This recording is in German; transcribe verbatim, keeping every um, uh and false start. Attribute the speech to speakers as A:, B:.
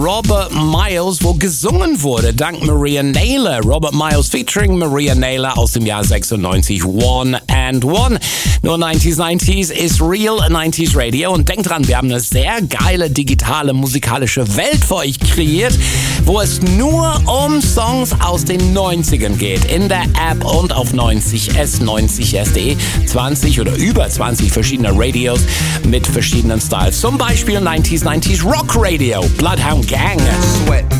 A: Robert Miles, wo gesungen wurde, dank Maria Naylor. Robert Miles featuring Maria Naylor aus dem Jahr sechsundneunzig, One and One. Nur neunziger neunzig ist Real neunziger Radio und denkt dran, wir haben eine sehr geile digitale musikalische Welt für euch kreiert, wo es nur um Songs aus den neunzigern geht. In der App und auf neunzig s neunzig s punkt de zwanzig oder über zwanzig verschiedene Radios mit verschiedenen Styles. Zum Beispiel neunziger neunzig Rock Radio, Bloodhound Gang.
B: Sweat.